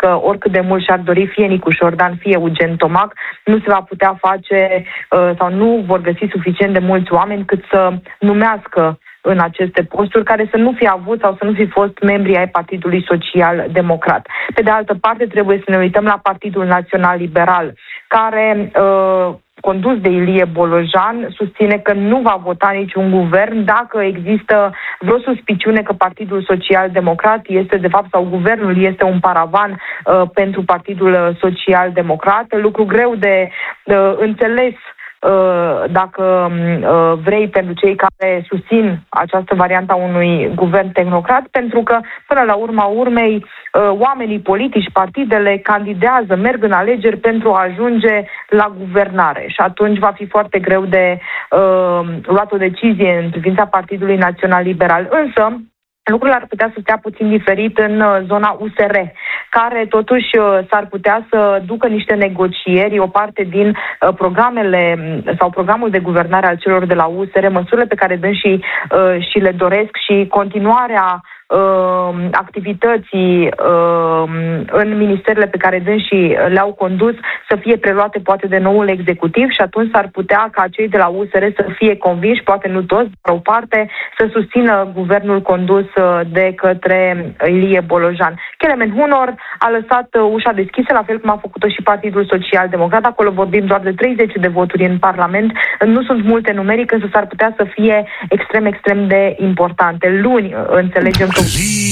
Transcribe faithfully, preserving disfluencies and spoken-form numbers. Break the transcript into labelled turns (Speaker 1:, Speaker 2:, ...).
Speaker 1: că oricât de mult și-ar dori fie Nicu Șordan, fie Eugen Tomac, nu se va putea face sau nu vor găsi suficient de mulți oameni cât să numească în aceste posturi, care să nu fi avut sau să nu fi fost membri ai Partidului Social Democrat. Pe de altă parte, trebuie să ne uităm la Partidul Național Liberal, care, uh, condus de Ilie Bolojan, susține că nu va vota niciun guvern dacă există vreo suspiciune că Partidul Social Democrat este, de fapt, sau guvernul este un paravan uh, pentru Partidul Social Democrat. Lucru greu de uh, înțeles dacă vrei, pentru cei care susțin această variantă a unui guvern tehnocrat, pentru că, până la urma urmei, oamenii politici, partidele candidează, merg în alegeri pentru a ajunge la guvernare și atunci va fi foarte greu de uh, luat o decizie în privința Partidului Național Liberal. Însă, lucrurile ar putea să stea puțin diferit în zona U S R, care totuși s-ar putea să ducă niște negocieri, o parte din programele sau programul de guvernare al celor de la U S R, măsurile pe care dânsii și le doresc și continuarea activității în ministerele pe care dânsii le-au condus să fie preluate poate de noul executiv și atunci s-ar putea ca cei de la U S R să fie convinși, poate nu toți, dar o parte, să susțină guvernul condus de către Ilie Bolojan. Kelemen Hunor a lăsat ușa deschisă, la fel cum a făcut-o și Partidul Social Democrat. Acolo vorbim doar de treizeci de voturi în Parlament. Nu sunt multe numeric, însă s-ar putea să fie extrem, extrem de importante. Luni înțelegem că